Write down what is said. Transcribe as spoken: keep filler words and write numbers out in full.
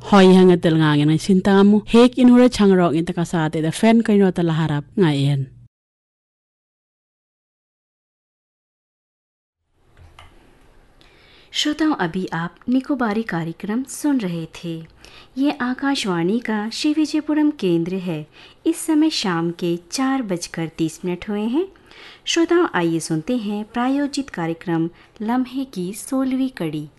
Hoy hangatel ngangin ang sintamu. Hek inura changrok ita kasate da fan kayo talaharap ngayon. श्रोताओं, अभी आप निकोबारी कार्यक्रम सुन रहे थे। ये आकाशवाणी का श्री विजयपुरम केंद्र है। इस समय शाम के चार बजकर तीस मिनट हुए हैं। श्रोताओं, आइए सुनते हैं प्रायोजित कार्यक्रम लम्हे की सोलहवीं कड़ी।